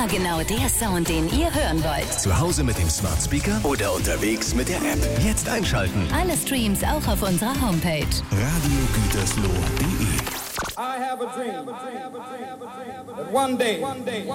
Immer genau der Sound, den ihr hören wollt. Zu Hause mit dem Smart Speaker oder unterwegs mit der App. Jetzt einschalten. Alle Streams auch auf unserer Homepage. radiogütersloh.de I have a dream that one day